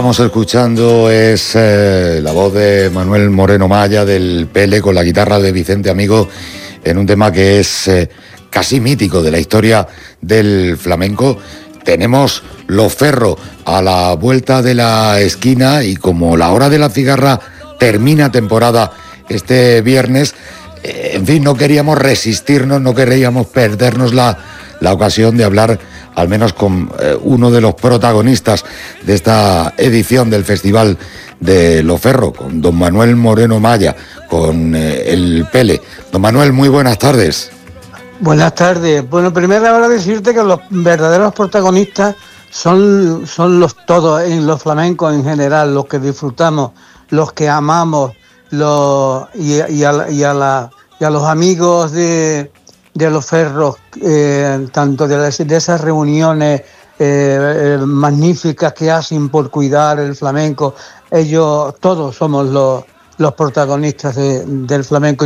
Estamos escuchando es la voz de Manuel Moreno Maya del Pele con la guitarra de Vicente Amigo en un tema que es casi mítico de la historia del flamenco. Tenemos Los Ferros a la vuelta de la esquina y como la hora de la cigarra termina temporada este viernes, en fin, no queríamos resistirnos, no queríamos perdernos la ocasión de hablar al menos con uno de los protagonistas de esta edición del Festival de Los Ferros, con don Manuel Moreno Maya, con el Pele. Don Manuel, muy buenas tardes. Buenas tardes. Bueno, primero ahora decirte que los verdaderos protagonistas son los todos, en los flamencos en general, los que disfrutamos, los que amamos, y a los amigos de Los Ferros, tanto de esas reuniones magníficas que hacen por cuidar el flamenco. Ellos todos somos los protagonistas del flamenco.